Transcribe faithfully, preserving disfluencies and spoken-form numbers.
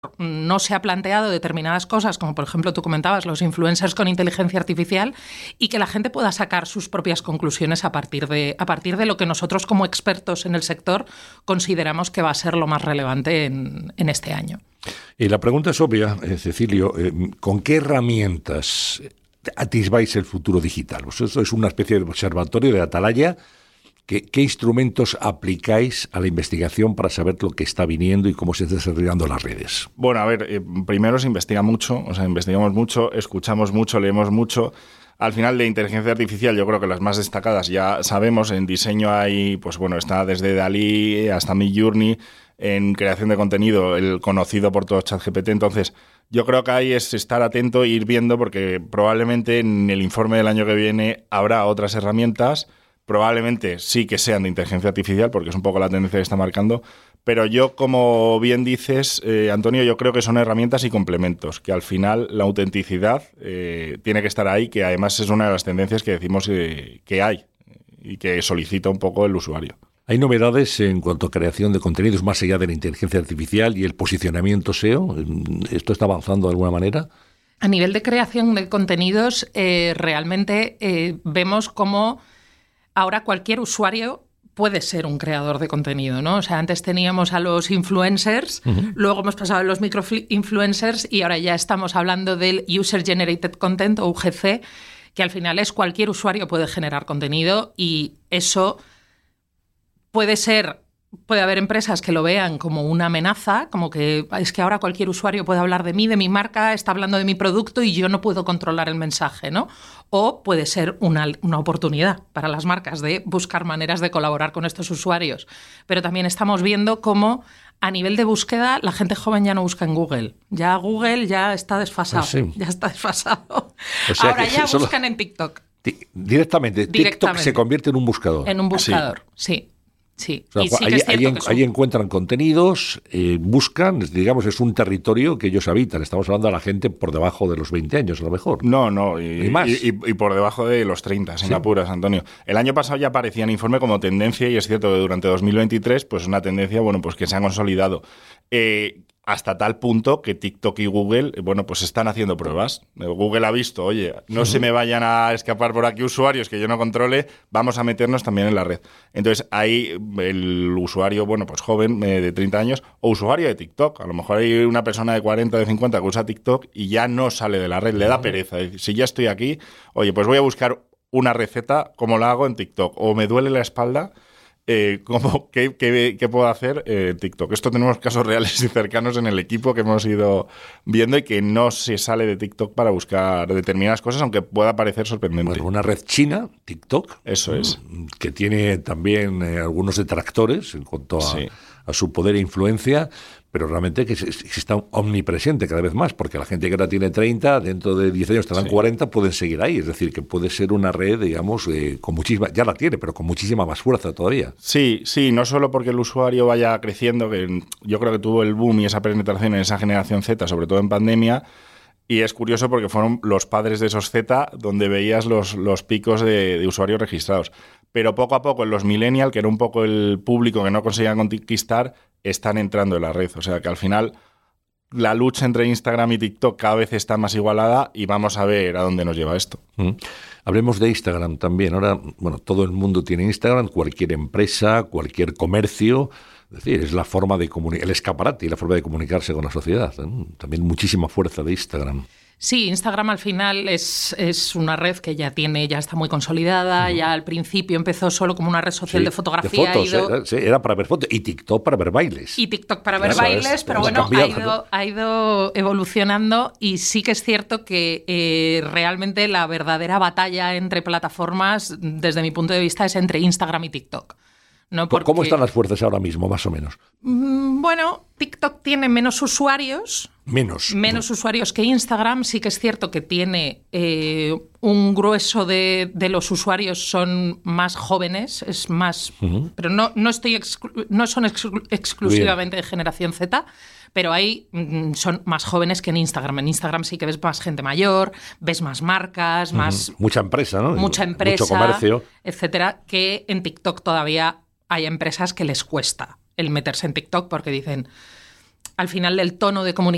no se ha planteado determinadas cosas, como por ejemplo tú comentabas, los influencers con inteligencia artificial, y que la gente pueda sacar sus propias conclusiones a partir de, a partir de lo que nosotros como expertos en el sector consideramos que va a ser lo más relevante en, en este año. Y la pregunta es obvia, eh, Cecilio, eh, ¿con qué herramientas atisbáis el futuro digital? Pues esto es una especie de observatorio de atalaya. ¿Qué, ¿Qué instrumentos aplicáis a la investigación para saber lo que está viniendo y cómo se están desarrollando las redes? Bueno, a ver, eh, primero se investiga mucho, o sea, investigamos mucho, escuchamos mucho, leemos mucho. Al final, de inteligencia artificial, yo creo que las más destacadas ya sabemos. En diseño hay, pues bueno, está desde DALL-E hasta Midjourney. En creación de contenido, el conocido por todos ChatGPT. Entonces, yo creo que ahí es estar atento e ir viendo, porque probablemente en el informe del año que viene habrá otras herramientas. Probablemente sí que sean de inteligencia artificial, porque es un poco la tendencia que está marcando, pero yo, como bien dices, eh, Antonio, yo creo que son herramientas y complementos, que al final la autenticidad eh, tiene que estar ahí, que además es una de las tendencias que decimos eh, que hay y que solicita un poco el usuario. ¿Hay novedades en cuanto a creación de contenidos más allá de la inteligencia artificial y el posicionamiento S E O? ¿Esto está avanzando de alguna manera? A nivel de creación de contenidos, eh, realmente eh, vemos cómo ahora cualquier usuario puede ser un creador de contenido, ¿no? O sea, antes teníamos a los influencers, uh-huh. luego hemos pasado a los micro-influencers y ahora ya estamos hablando del User Generated Content, o U G C, que al final es cualquier usuario puede generar contenido, y eso puede ser... Puede haber empresas que lo vean como una amenaza, como que es que ahora cualquier usuario puede hablar de mí, de mi marca, está hablando de mi producto y yo no puedo controlar el mensaje, ¿no? O puede ser una, una oportunidad para las marcas de buscar maneras de colaborar con estos usuarios. Pero también estamos viendo cómo a nivel de búsqueda la gente joven ya no busca en Google. Ya Google ya está desfasado. Ah, sí. Ya está desfasado. O sea, ahora ya solo... buscan en TikTok. Directamente. Directamente. TikTok se convierte en un buscador. En un buscador, sí. sí. Sí, o sea, y sí ahí, que es ahí, cierto que son... ahí encuentran contenidos, eh, buscan, digamos, es un territorio que ellos habitan. Estamos hablando de la gente por debajo de los veinte años, a lo mejor. No, no, y, y más. Y, y, y por debajo de los treinta, sin sí. apuras, Antonio. El año pasado ya aparecía en informe como tendencia, y es cierto que durante dos mil veintitrés, pues una tendencia, bueno, pues que se ha consolidado. Eh, hasta tal punto que TikTok y Google, bueno, pues están haciendo pruebas. Google ha visto, oye, no sí. se me vayan a escapar por aquí usuarios que yo no controle, vamos a meternos también en la red. Entonces, ahí el usuario, bueno, pues joven, eh, de treinta años, o usuario de TikTok. A lo mejor hay una persona de cuarenta, de cincuenta que usa TikTok y ya no sale de la red, le da pereza. Es decir, si ya estoy aquí, oye, pues voy a buscar una receta como la hago en TikTok, o me duele la espalda, Eh, ¿cómo, qué, qué, ¿Qué puedo hacer en eh, TikTok? Esto tenemos casos reales y cercanos en el equipo que hemos ido viendo, y que no se sale de TikTok para buscar determinadas cosas, aunque pueda parecer sorprendente. Bueno, una red china, TikTok, eso es, que tiene también eh, algunos detractores en cuanto a, sí. a su poder e influencia, pero realmente que, que está omnipresente cada vez más, porque la gente que ahora tiene treinta, dentro de diez años tendrán sí. cuarenta, pueden seguir ahí. Es decir, que puede ser una red, digamos, eh, con muchísima, ya la tiene, pero con muchísima más fuerza todavía. Sí, sí, no solo porque el usuario vaya creciendo, que yo creo que tuvo el boom y esa penetración en esa generación Z, sobre todo en pandemia, y es curioso porque fueron los padres de esos Z donde veías los, los picos de, de usuarios registrados. Pero poco a poco en los millennials, que era un poco el público que no conseguían conquistar, están entrando en la red. O sea que al final la lucha entre Instagram y TikTok cada vez está más igualada, y vamos a ver a dónde nos lleva esto. Mm. Hablemos de Instagram también. Ahora, bueno, todo el mundo tiene Instagram, cualquier empresa, cualquier comercio. Es decir, es la forma de comunicar, el escaparate y la forma de comunicarse con la sociedad, ¿eh? También muchísima fuerza de Instagram. Sí, Instagram al final es, es una red que ya tiene, ya está muy consolidada. Uh-huh. Ya al principio empezó solo como una red social sí, de fotografía. De fotos, ha ido... era, sí, era para ver fotos. Y TikTok para ver bailes. Y TikTok para ver Eso bailes, es, pero bueno, ha ido, ha ido evolucionando, y sí que es cierto que eh, realmente la verdadera batalla entre plataformas, desde mi punto de vista, es entre Instagram y TikTok. No porque... ¿Cómo están las fuerzas ahora mismo, más o menos? Bueno, TikTok tiene menos usuarios. Menos. Menos no. usuarios que Instagram. Sí que es cierto que tiene eh, un grueso de, de los usuarios son más jóvenes, es más, uh-huh. pero no, no, estoy exclu- no son exclu- exclusivamente Bien. de generación Z, pero ahí mm, son más jóvenes que en Instagram. En Instagram sí que ves más gente mayor, ves más marcas, uh-huh. más... Mucha empresa, ¿no? Mucha empresa, mucho comercio, etcétera, que en TikTok todavía hay empresas que les cuesta el meterse en TikTok porque dicen, al final del tono de comunicación